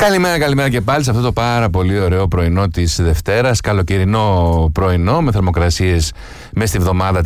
Καλημέρα και πάλι σε αυτό το πάρα πολύ ωραίο πρωινό της Δευτέρας. Καλοκαιρινό πρωινό με θερμοκρασίες μέσα στη βδομάδα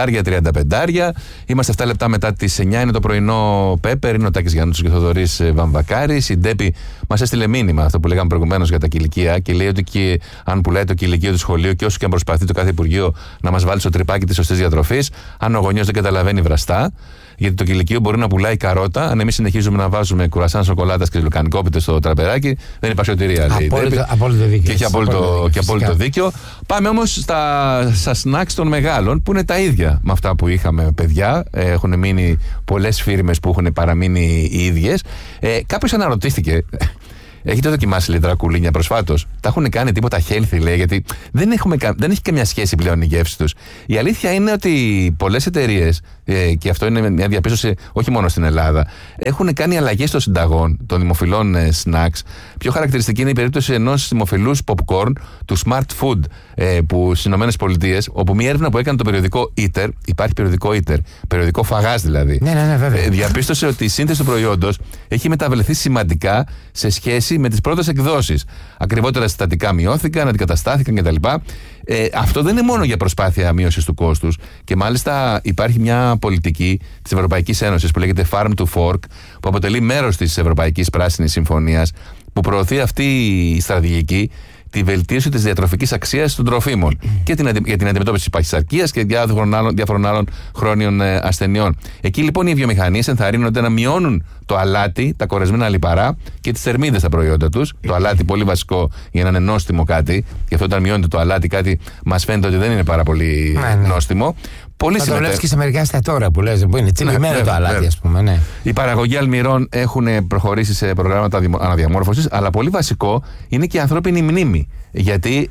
34-35. Είμαστε 7 λεπτά μετά τις 9. Είναι το πρωινό Πέπερ. Είναι ο Τάκης Γιαννούτσος και ο Θοδωρής Βαμβακάρης. Η Ντέπη μας έστειλε μήνυμα, αυτό που λέγαμε προηγουμένως για τα κηλικεία, και λέει ότι και αν πουλάει το κηλικείο του σχολείου και όσο και αν προσπαθεί το κάθε Υπουργείο να μας βάλει στο τρυπάκι της σωστής διατροφής, αν ο γονιός δεν καταλαβαίνει βραστά. Γιατί το κηλικείο μπορεί να πουλάει καρότα, αν εμείς συνεχίζουμε να βάζουμε κουρασάν σοκολάτας και λουκανικόπιτες στο τραπεράκι, δεν υπάρχει σωτηρία. Απόλυτο δίκιο. Και έχει απόλυτο δίκιο. Πάμε όμως στα snacks των μεγάλων, που είναι τα ίδια με αυτά που είχαμε παιδιά. Έχουν μείνει πολλές φίρμες που έχουν παραμείνει οι ίδιες. Κάποιος αναρωτήθηκε. Έχετε δοκιμάσει λίτρα κουλίνια προσφάτως? Τα έχουν κάνει τίποτα healthy, λέει, γιατί δεν έχει καμιά σχέση πλέον η γεύση τους. Η αλήθεια είναι ότι πολλές εταιρείες, και αυτό είναι μια διαπίστωση όχι μόνο στην Ελλάδα, έχουν κάνει αλλαγές των συνταγών των δημοφιλών snacks. Πιο χαρακτηριστική είναι η περίπτωση ενός δημοφιλούς popcorn του Smart Food, που στις ΗΠΑ, όπου μια έρευνα που έκανε το περιοδικό Eater, υπάρχει περιοδικό Eater, περιοδικό φαγάς δηλαδή, ναι, βέβαια. Διαπίστωσε ότι η σύνθεση του προϊόντος έχει μεταβληθεί σημαντικά σε σχέση με τις πρώτες εκδόσεις. Ακριβότερα συστατικά μειώθηκαν, αντικαταστάθηκαν κτλ. Αυτό δεν είναι μόνο για προσπάθεια μείωσης του κόστους, και μάλιστα υπάρχει μια πολιτική της Ευρωπαϊκής Ένωσης που λέγεται Farm to Fork, που αποτελεί μέρος της Ευρωπαϊκής Πράσινης Συμφωνίας, που προωθεί αυτή η στρατηγική τη βελτίωση της διατροφικής αξίας των τροφίμων και για την αντιμετώπιση της παχυσαρκίας και διάφορων άλλων χρόνιων ασθενειών. Εκεί λοιπόν οι βιομηχανίες ενθαρρύνονται να μειώνουν το αλάτι, τα κορεσμένα λιπαρά και τις θερμίδες στα προϊόντα τους. Το αλάτι πολύ βασικό για να είναι νόστιμο κάτι, και αυτό όταν μειώνεται το αλάτι κάτι μας φαίνεται ότι δεν είναι πάρα πολύ νόστιμο. Θα το βλέπεις και σε μερικά εστιατόρια που λες, που είναι τσιμπημένο το αλάτι, ας πούμε. Ναι. Οι παραγωγοί αλμυρών έχουν προχωρήσει σε προγράμματα αναδιαμόρφωσης, αλλά πολύ βασικό είναι και η ανθρώπινη μνήμη. Γιατί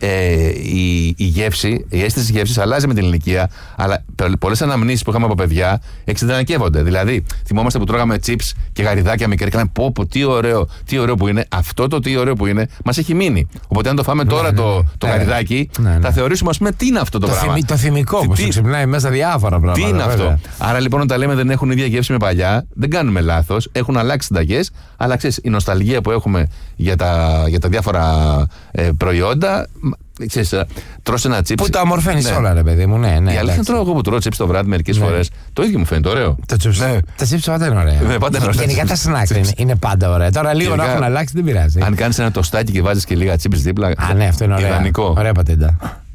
η γεύση, η αίσθηση γεύσης αλλάζει με την ηλικία, αλλά πολλές αναμνήσεις που είχαμε από παιδιά εξειδανικεύονται. Δηλαδή, θυμόμαστε που τρώγαμε chips και γαριδάκια μικρά και λέμε πω, τι ωραίο που είναι. Αυτό το τι ωραίο που είναι μας έχει μείνει. Οπότε, αν το φάμε τώρα το γαριδάκι, θα θεωρήσουμε, ας πούμε, τι είναι αυτό το πράγμα. Το θυμικό που σου ξυπνάει μέσα διάφορα πράγματα. Τι είναι αυτό. Άρα λοιπόν, όταν λέμε δεν έχουν ίδια γεύση με παλιά, δεν κάνουμε λάθος. Έχουν αλλάξει συνταγές, αλλά ξέρεις, η νοσταλγία που έχουμε για τα διάφορα προϊόντα. Ξέρεις, τρως ένα τσίπς. Που τα ομορφαίνεις όλα, ρε παιδί μου, ναι. Η αλήθεια είναι τρώω εγώ που τρώω τσίπς το βράδυ μερικές φορές. Το ίδιο μου φαίνεται ωραίο. Τα τσίπς πάντα είναι ωραία. Γενικά τα snacks είναι πάντα ωραία. Τώρα λίγο να έχουν αλλάξει δεν πειράζει. Αν κάνεις ένα τοστάκι και βάζεις και λίγα τσίπς δίπλα. Ναι, αυτό είναι ωραίο. Ωραία πατέντα.